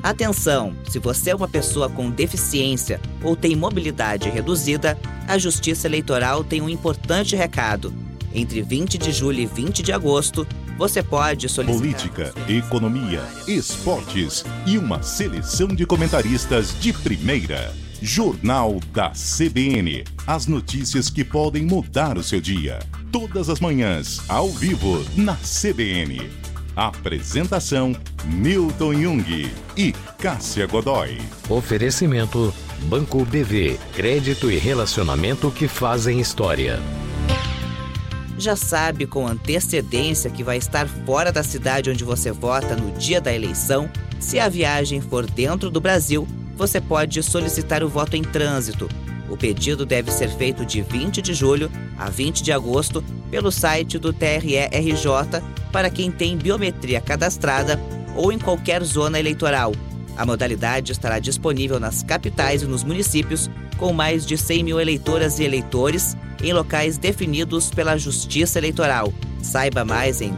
Atenção! Se você é uma pessoa com deficiência ou tem mobilidade reduzida, a Justiça Eleitoral tem um importante recado. Entre 20 de julho e 20 de agosto, você pode solicitar... Política, economia, esportes e uma seleção de comentaristas de primeira. Jornal da CBN. As notícias que podem mudar o seu dia. Todas as manhãs, ao vivo, na CBN. Apresentação: Milton Jung e Cássia Godoy. Oferecimento: Banco BV. Crédito e relacionamento que fazem história. Já sabe com antecedência que vai estar fora da cidade onde você vota no dia da eleição? Se a viagem for dentro do Brasil, você pode solicitar o voto em trânsito. O pedido deve ser feito de 20 de julho a 20 de agosto pelo site do TRE-RJ para quem tem biometria cadastrada ou em qualquer zona eleitoral. A modalidade estará disponível nas capitais e nos municípios com mais de 100 mil eleitoras e eleitores em locais definidos pela Justiça Eleitoral. Saiba mais em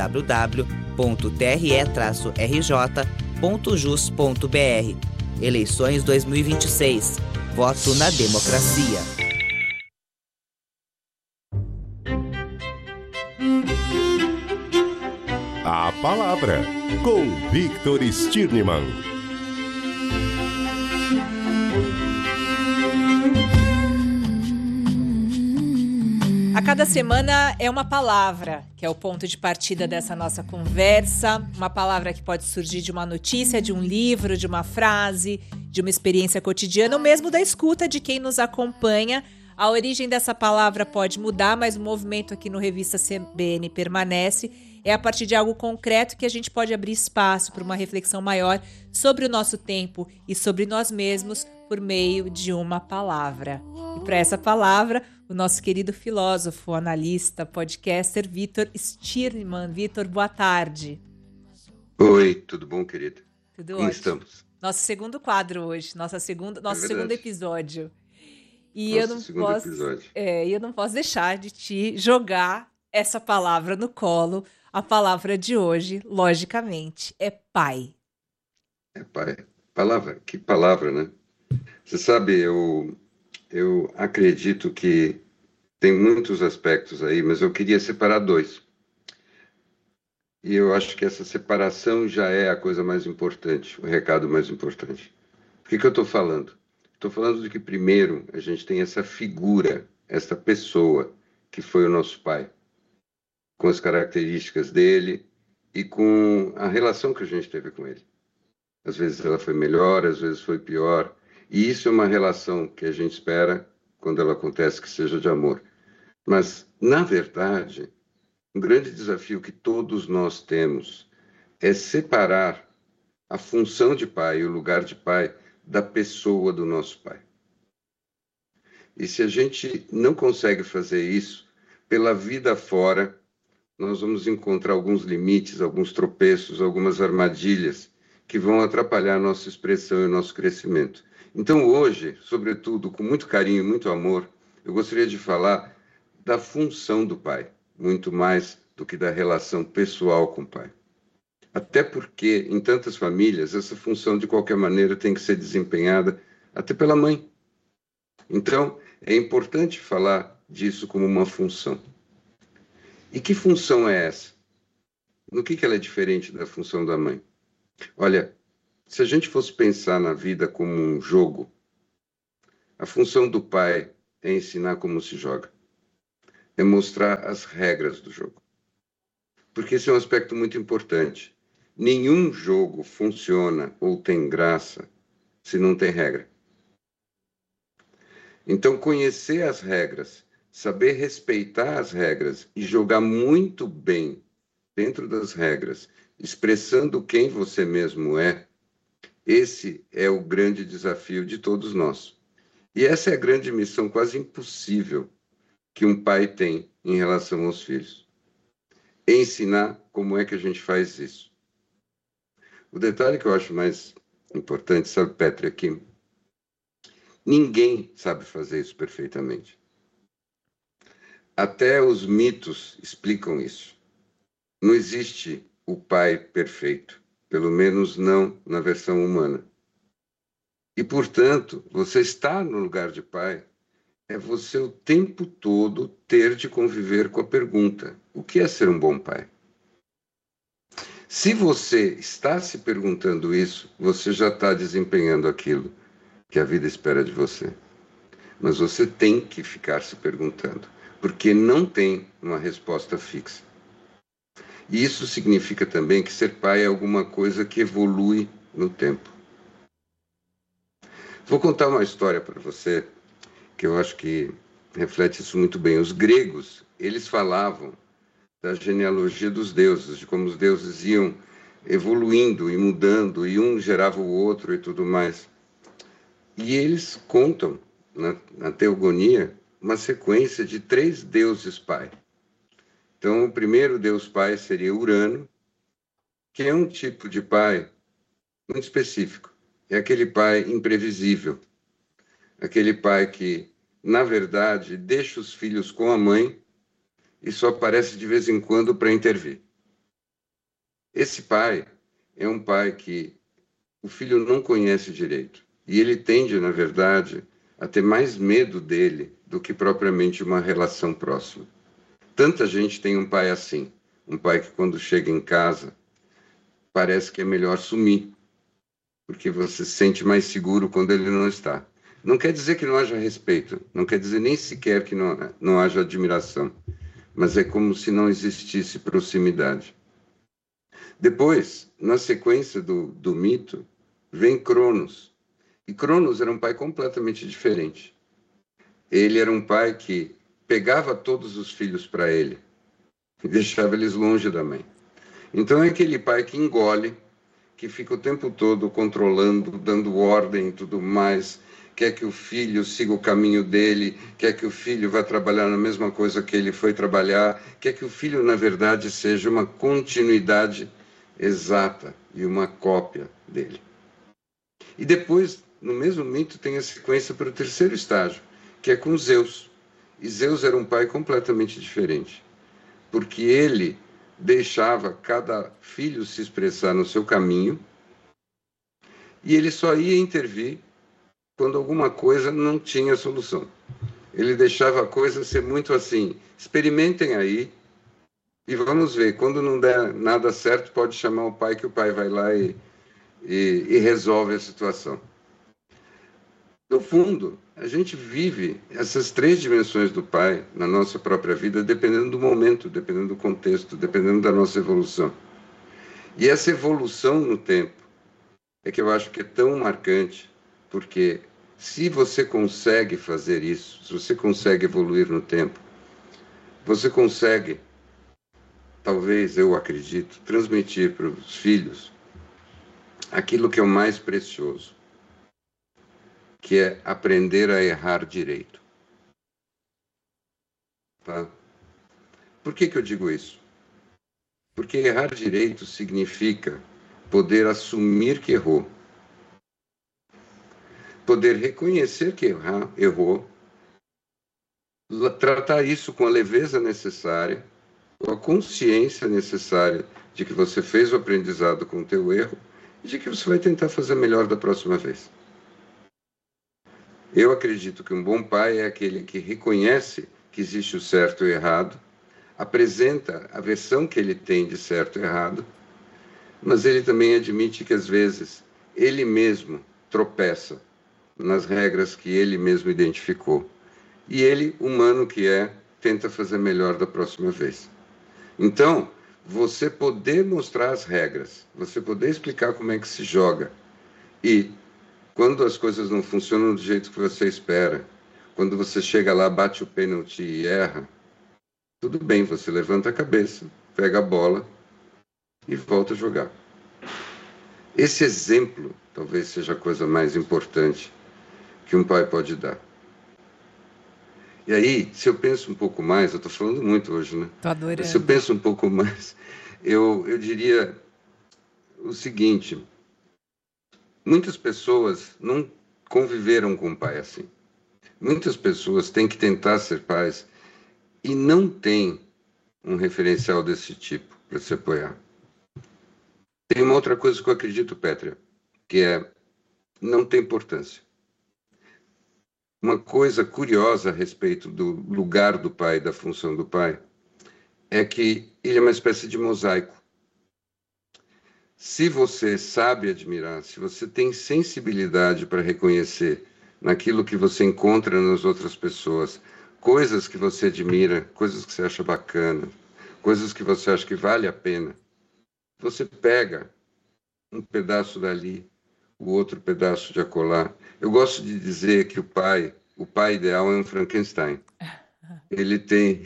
www.tre-rj.jus.br. Eleições 2026. Voto na democracia. A palavra com Victor Stirnemann. A cada semana é uma palavra, que é o ponto de partida dessa nossa conversa. Uma palavra que pode surgir de uma notícia, de um livro, de uma frase, de uma experiência cotidiana ou mesmo da escuta de quem nos acompanha. A origem dessa palavra pode mudar, mas o movimento aqui no Revista CBN permanece. É a partir de algo concreto que a gente pode abrir espaço para uma reflexão maior sobre o nosso tempo e sobre nós mesmos por meio de uma palavra. E para essa palavra, o nosso querido filósofo, analista, podcaster, Victor Stirnemann. Victor, boa tarde. Oi, tudo bom, querida? Tudo Como ótimo. estamos? Nosso segundo quadro hoje, nosso segundo episódio. E eu não posso deixar de te jogar essa palavra no colo. A palavra de hoje, logicamente, é pai. É pai. Palavra, que palavra, né? Você sabe, eu acredito que tem muitos aspectos aí, mas eu queria separar dois. E eu acho que essa separação já é a coisa mais importante, o recado mais importante. O que eu estou falando? Estou falando de que, primeiro, a gente tem essa figura, essa pessoa que foi o nosso pai, com as características dele e com a relação que a gente teve com ele. Às vezes ela foi melhor, às vezes foi pior. E isso é uma relação que a gente espera, quando ela acontece, que seja de amor. Mas, na verdade, um grande desafio que todos nós temos é separar a função de pai, o lugar de pai, da pessoa do nosso pai. E se a gente não consegue fazer isso, pela vida fora, nós vamos encontrar alguns limites, alguns tropeços, algumas armadilhas que vão atrapalhar a nossa expressão e o nosso crescimento. Então hoje, sobretudo, com muito carinho e muito amor, eu gostaria de falar da função do pai, muito mais do que da relação pessoal com o pai. Até porque, em tantas famílias, essa função, de qualquer maneira, tem que ser desempenhada até pela mãe. Então, é importante falar disso como uma função. E que função é essa? No que ela é diferente da função da mãe? Olha, se a gente fosse pensar na vida como um jogo, a função do pai é ensinar como se joga, é mostrar as regras do jogo. Porque esse é um aspecto muito importante. Nenhum jogo funciona ou tem graça se não tem regra. Então, conhecer as regras, saber respeitar as regras e jogar muito bem dentro das regras, expressando quem você mesmo é, esse é o grande desafio de todos nós. E essa é a grande missão quase impossível que um pai tem em relação aos filhos. Ensinar como é que a gente faz isso. O detalhe que eu acho mais importante, sabe, Petra, aqui, ninguém sabe fazer isso perfeitamente. Até os mitos explicam isso. Não existe o pai perfeito. pelo menos não na versão humana. E, portanto, você estar no lugar de pai é você o tempo todo ter de conviver com a pergunta: o que é ser um bom pai? Se você está se perguntando isso, você já está desempenhando aquilo que a vida espera de você. Mas você tem que ficar se perguntando, porque não tem uma resposta fixa. E isso significa também que ser pai é alguma coisa que evolui no tempo. Vou contar uma história para você, que eu acho que reflete isso muito bem. Os gregos, eles falavam da genealogia dos deuses, de como os deuses iam evoluindo e mudando, e um gerava o outro e tudo mais. E eles contam, na teogonia, uma sequência de 3 deuses pai. Então, o primeiro deus pai seria Urano, que é um tipo de pai muito específico. É aquele pai imprevisível, aquele pai que, na verdade, deixa os filhos com a mãe e só aparece de vez em quando para intervir. Esse pai é um pai que o filho não conhece direito. E ele tende, na verdade, a ter mais medo dele do que propriamente uma relação próxima. Tanta gente tem um pai assim. Um pai que, quando chega em casa, parece que é melhor sumir, porque você se sente mais seguro quando ele não está. Não quer dizer que não haja respeito, não quer dizer nem sequer que não haja admiração, mas é como se não existisse proximidade. Depois, na sequência do mito, vem Cronos. E Cronos era um pai completamente diferente. Ele era um pai que pegava todos os filhos para ele e deixava eles longe da mãe. Então é aquele pai que engole, que fica o tempo todo controlando, dando ordem e tudo mais, quer que o filho siga o caminho dele, quer que o filho vá trabalhar na mesma coisa que ele foi trabalhar, quer que o filho, na verdade, seja uma continuidade exata e uma cópia dele. E depois, no mesmo mito, tem a sequência para o terceiro estágio, que é com Zeus. E Zeus era um pai completamente diferente, porque ele deixava cada filho se expressar no seu caminho e ele só ia intervir quando alguma coisa não tinha solução. Ele deixava a coisa ser muito assim: experimentem aí e vamos ver. Quando não der nada certo, pode chamar o pai, que o pai vai lá e resolve a situação. No fundo, a gente vive essas 3 dimensões do pai na nossa própria vida, dependendo do momento, dependendo do contexto, dependendo da nossa evolução. E essa evolução no tempo é que eu acho que é tão marcante, porque se você consegue fazer isso, se você consegue evoluir no tempo, você consegue, talvez, eu acredito, transmitir para os filhos aquilo que é o mais precioso, que é aprender a errar direito. Tá? Por que eu digo isso? Porque errar direito significa poder assumir que errou, poder reconhecer que errou, tratar isso com a leveza necessária, com a consciência necessária de que você fez o aprendizado com o teu erro e de que você vai tentar fazer melhor da próxima vez. Eu acredito que um bom pai é aquele que reconhece que existe o certo e o errado, apresenta a versão que ele tem de certo e errado, mas ele também admite que, às vezes, ele mesmo tropeça nas regras que ele mesmo identificou. E ele, humano que é, tenta fazer melhor da próxima vez. Então, você poder mostrar as regras, você poder explicar como é que se joga, e quando as coisas não funcionam do jeito que você espera, quando você chega lá, bate o pênalti e erra, tudo bem, você levanta a cabeça, pega a bola e volta a jogar. Esse exemplo talvez seja a coisa mais importante que um pai pode dar. E aí, se eu penso um pouco mais, eu estou falando muito hoje, né? Tô adorando. Se eu penso um pouco mais, eu diria o seguinte: muitas pessoas não conviveram com um pai assim. Muitas pessoas têm que tentar ser pais e não têm um referencial desse tipo para se apoiar. Tem uma outra coisa que eu acredito, Pétria, que não tem importância. Uma coisa curiosa a respeito do lugar do pai, da função do pai, é que ele é uma espécie de mosaico. Se você sabe admirar, se você tem sensibilidade para reconhecer naquilo que você encontra nas outras pessoas, coisas que você admira, coisas que você acha bacana, coisas que você acha que vale a pena, você pega um pedaço dali, o outro pedaço de acolá. Eu gosto de dizer que o pai ideal é um Frankenstein. Ele tem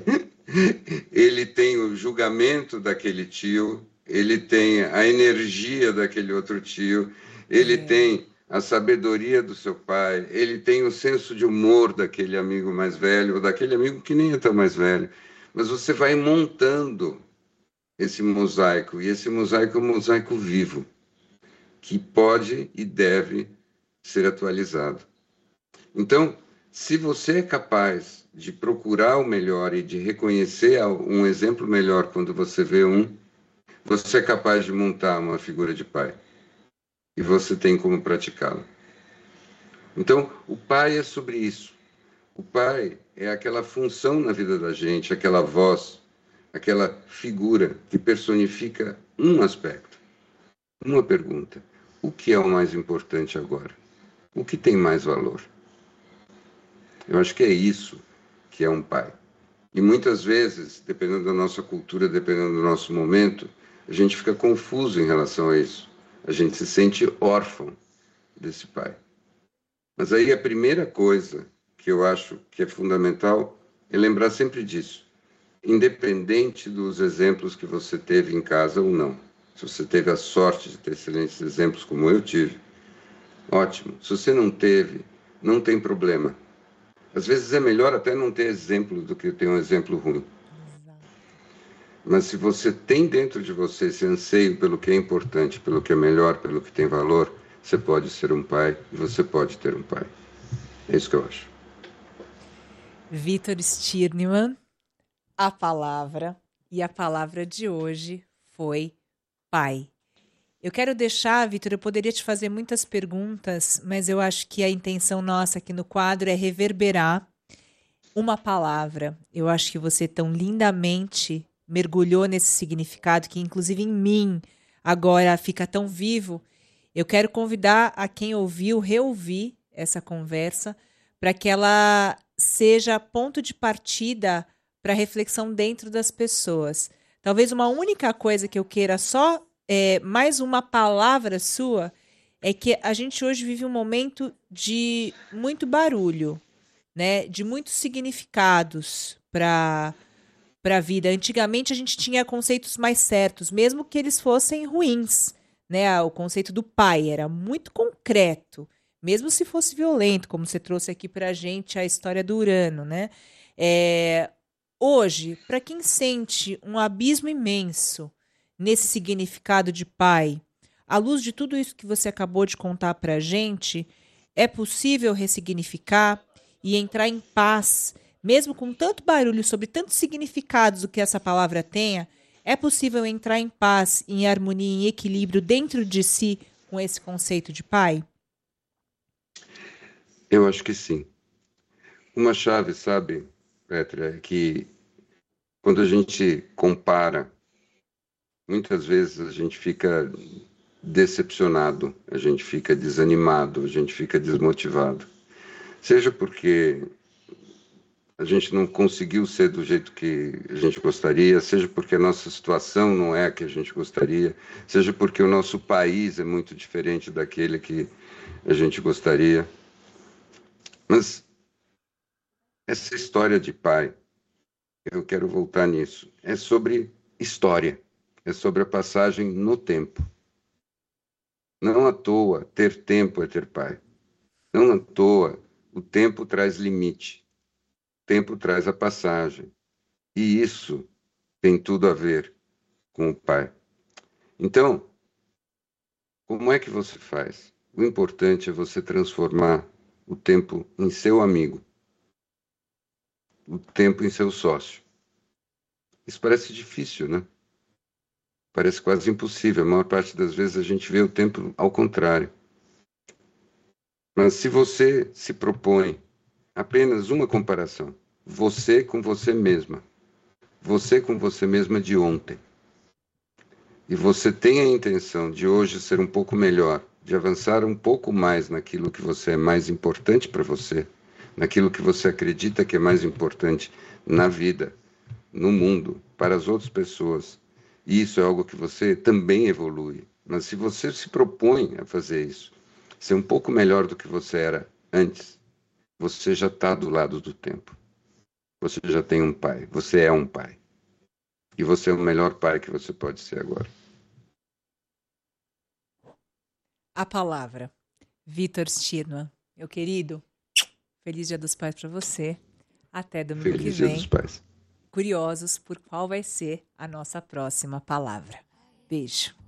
ele tem o julgamento daquele tio, ele tem a energia daquele outro tio, ele tem a sabedoria do seu pai, ele tem o senso de humor daquele amigo mais velho, ou daquele amigo que nem é tão mais velho. Mas você vai montando esse mosaico, e esse mosaico é um mosaico vivo, que pode e deve ser atualizado. Então, se você é capaz de procurar o melhor e de reconhecer um exemplo melhor quando você vê você é capaz de montar uma figura de pai. E você tem como praticá-la. Então, o pai é sobre isso. O pai é aquela função na vida da gente, aquela voz, aquela figura que personifica um aspecto. Uma pergunta: o que é o mais importante agora? O que tem mais valor? Eu acho que é isso que é um pai. E muitas vezes, dependendo da nossa cultura, dependendo do nosso momento, a gente fica confuso em relação a isso. A gente se sente órfão desse pai. Mas aí a primeira coisa que eu acho que é fundamental é lembrar sempre disso. Independente dos exemplos que você teve em casa ou não. Se você teve a sorte de ter excelentes exemplos como eu tive, ótimo. Se você não teve, não tem problema. Às vezes é melhor até não ter exemplo do que ter um exemplo ruim. Exato. Mas se você tem dentro de você esse anseio pelo que é importante, pelo que é melhor, pelo que tem valor, você pode ser um pai e você pode ter um pai. É isso que eu acho. Vitor Stirnemann, a palavra de hoje foi pai. Eu quero deixar, Vitor, eu poderia te fazer muitas perguntas, mas eu acho que a intenção nossa aqui no quadro é reverberar uma palavra. Eu acho que você tão lindamente mergulhou nesse significado que, inclusive, em mim agora fica tão vivo. Eu quero convidar a quem ouviu, reouvir essa conversa, para que ela seja ponto de partida para reflexão dentro das pessoas. Talvez uma única coisa que eu queira só mais uma palavra sua, é que a gente hoje vive um momento de muito barulho, né? De muitos significados para a vida. Antigamente a gente tinha conceitos mais certos, mesmo que eles fossem ruins, né? O conceito do pai era muito concreto, mesmo se fosse violento, como você trouxe aqui para a gente a história do Urano, né? Hoje, para quem sente um abismo imenso nesse significado de pai, à luz de tudo isso que você acabou de contar para a gente, é possível ressignificar e entrar em paz, mesmo com tanto barulho sobre tantos significados o que essa palavra tenha, é possível entrar em paz, em harmonia, em equilíbrio dentro de si com esse conceito de pai? Eu acho que sim. Uma chave, sabe, Pétria, é que quando a gente compara, muitas vezes a gente fica decepcionado, a gente fica desanimado, a gente fica desmotivado. Seja porque a gente não conseguiu ser do jeito que a gente gostaria, seja porque a nossa situação não é a que a gente gostaria, seja porque o nosso país é muito diferente daquele que a gente gostaria. Mas essa história de pai, eu quero voltar nisso, é sobre história, é sobre a passagem no tempo. Não à toa, ter tempo é ter pai. Não à toa, o tempo traz limite. O tempo traz a passagem. E isso tem tudo a ver com o pai. Então, como é que você faz? O importante é você transformar o tempo em seu amigo. O tempo em seu sócio. Isso parece difícil, né? Parece quase impossível. A maior parte das vezes a gente vê o tempo ao contrário. Mas se você se propõe apenas uma comparação, você com você mesma de ontem, e você tem a intenção de hoje ser um pouco melhor, de avançar um pouco mais naquilo que você é mais importante para você, naquilo que você acredita que é mais importante na vida, no mundo, para as outras pessoas, e isso é algo que você também evolui. Mas se você se propõe a fazer isso, ser um pouco melhor do que você era antes, você já está do lado do tempo. Você já tem um pai, você é um pai. E você é o melhor pai que você pode ser agora. A palavra. Vítor Stirnwan. Meu querido, feliz Dia dos Pais para você. Até domingo que vem. Feliz Dia dos Pais. Curiosos por qual vai ser a nossa próxima palavra. Beijo.